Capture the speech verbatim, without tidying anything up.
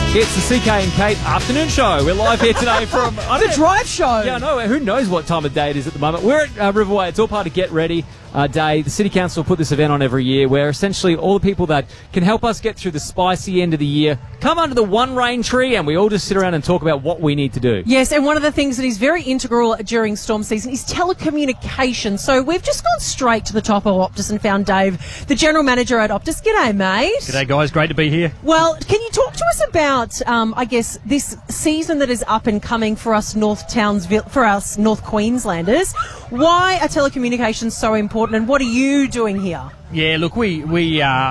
It's the C K and Kate afternoon show. We're live here today from I The don't- drive show. Yeah, I know. Who knows what time of day it is at the moment? We're at uh, Riverway. It's all part of Get Ready uh, Day. The City Council put this event on every year where essentially all the people that can help us get through the spicy end of the year come under the one rain tree and we all just sit around and talk about what we need to do. Yes, and one of the things that is very integral during storm season is telecommunication. So we've just gone straight to the top of Optus and found Dave, the General Manager at Optus. G'day, mate. G'day, guys. Great to be here. Well, can you talk to us about, um, I guess, this season that is up and coming for us North Townsville, for us North Queenslanders? Why are telecommunications so important and what are you doing here? Yeah, look, we we uh,